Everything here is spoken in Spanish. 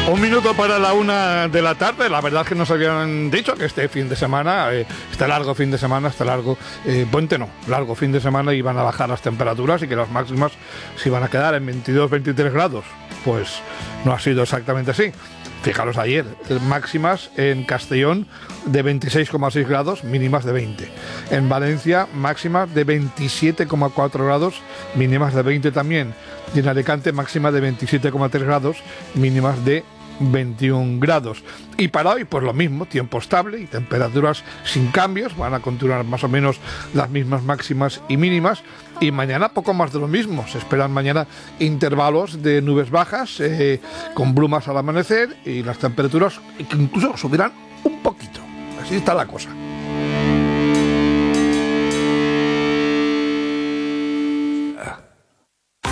Un minuto para la 1 de la tarde. La verdad es que nos habían dicho que este fin de semana, este largo fin de semana, largo fin de semana, iban a bajar las temperaturas y que las máximas se iban a quedar en 22-23 grados. Pues no ha sido exactamente así. Fijaros ayer, máximas en Castellón de 26,6 grados, mínimas de 20. En Valencia, máximas de 27,4 grados, mínimas de 20 también. Y en Alicante, máxima de 27,3 grados, mínimas de 21 grados. Y para hoy, pues lo mismo, tiempo estable y temperaturas sin cambios, van a continuar más o menos las mismas máximas y mínimas. Y mañana poco más de lo mismo, se esperan mañana intervalos de nubes bajas, con brumas al amanecer, y las temperaturas incluso subirán un poquito. Así está la cosa.